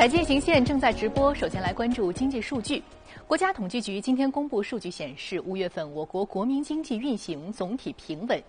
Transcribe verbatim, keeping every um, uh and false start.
财经行线正在直播，首先来关注经济数据。国家统计局今天公布数据显示，五月份我国国民经济运行总体平稳，